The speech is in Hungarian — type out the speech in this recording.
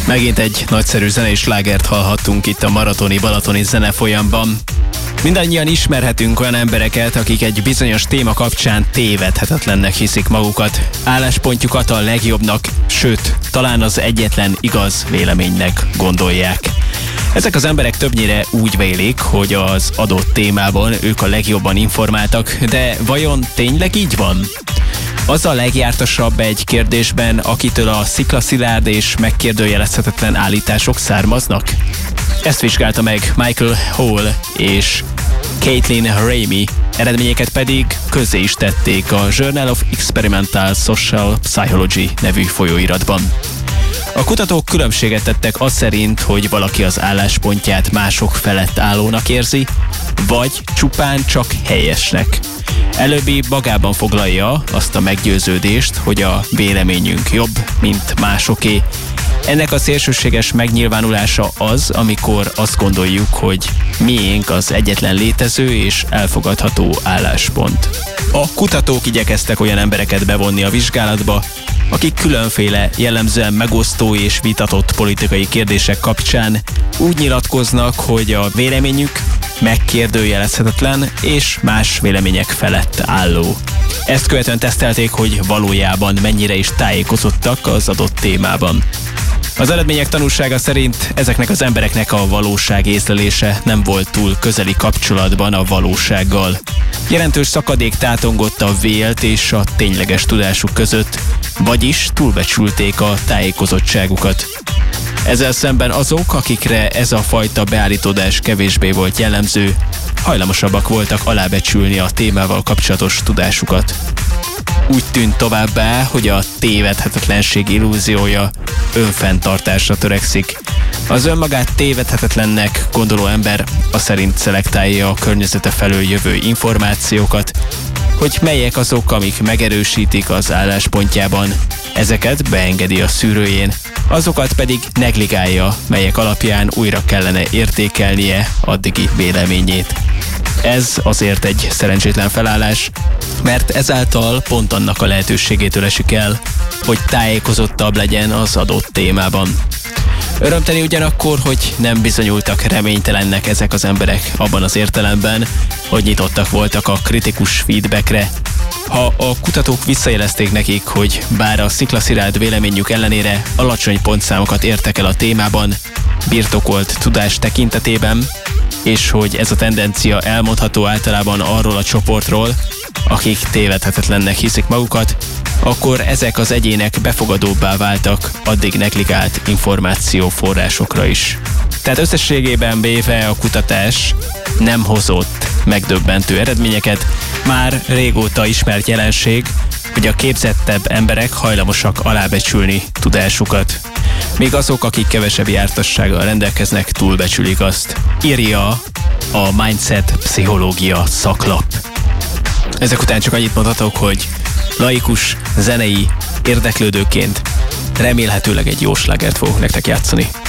Megint egy nagyszerű zenei slágert hallhattunk itt a maratoni balatoni zenefolyamban. Mindannyian ismerhetünk olyan embereket, akik egy bizonyos téma kapcsán tévedhetetlennek hiszik magukat. Álláspontjukat a legjobbnak, sőt, talán az egyetlen igaz véleménynek gondolják. Ezek az emberek többnyire úgy vélik, hogy az adott témában ők a legjobban informáltak, de vajon tényleg így van? Az a legjártasabb egy kérdésben, akitől a sziklaszilárd és megkérdőjelezhetetlen állítások származnak? Ezt vizsgálta meg Michael Hall és Caitlin Ramey, eredményeket pedig közzé is tették a Journal of Experimental Social Psychology nevű folyóiratban. A kutatók különbséget tettek az szerint, hogy valaki az álláspontját mások felett állónak érzi, vagy csupán csak helyesnek. Előbbi magában foglalja azt a meggyőződést, hogy a véleményünk jobb, mint másoké. Ennek a szélsőséges megnyilvánulása az, amikor azt gondoljuk, hogy miénk az egyetlen létező és elfogadható álláspont. A kutatók igyekeztek olyan embereket bevonni a vizsgálatba, akik különféle jellemzően megosztó és vitatott politikai kérdések kapcsán úgy nyilatkoznak, hogy a véleményük megkérdőjelezhetetlen és más vélemények felett álló. Ezt követően tesztelték, hogy valójában mennyire is tájékozottak az adott témában. Az eredmények tanúsága szerint ezeknek az embereknek a valóság észlelése nem volt túl közeli kapcsolatban a valósággal. Jelentős szakadék tátongott a vélt és a tényleges tudásuk között, vagyis túlbecsülték a tájékozottságukat. Ezzel szemben azok, akikre ez a fajta beállítódás kevésbé volt jellemző, hajlamosabbak voltak alábecsülni a témával kapcsolatos tudásukat. Úgy tűnt továbbá, hogy a tévedhetetlenség illúziója önfenntartásra törekszik. Az önmagát tévedhetetlennek gondoló ember szerint szelektálja a környezete felől jövő információkat, hogy melyek azok, amik megerősítik az álláspontjában, ezeket beengedi a szűrőjén, azokat pedig negligálja, melyek alapján újra kellene értékelnie addigi véleményét. Ez azért egy szerencsétlen felállás, mert ezáltal pont annak a lehetőségétől esik el, hogy tájékozottabb legyen az adott témában. Örömteli ugyanakkor, hogy nem bizonyultak reménytelennek ezek az emberek abban az értelemben, hogy nyitottak voltak a kritikus feedbackre. Ha a kutatók visszajelezték nekik, hogy bár a sziklaszilárd véleményük ellenére alacsony pontszámokat értek el a témában, birtokolt tudás tekintetében, és hogy ez a tendencia elmondható általában arról a csoportról, akik tévedhetetlennek hiszik magukat, akkor ezek az egyének befogadóbbá váltak addig negligált információforrásokra is. Tehát összességében véve a kutatás nem hozott megdöbbentő eredményeket, már régóta ismert jelenség, hogy a képzettebb emberek hajlamosak alábecsülni tudásukat. Még azok, akik kevesebb jártassággal rendelkeznek, túlbecsülik azt. Írja a Mindset Pszichológia szaklap. Ezek után csak annyit mondhatok, hogy laikus, zenei érdeklődőként remélhetőleg egy jó slágert fogok nektek játszani.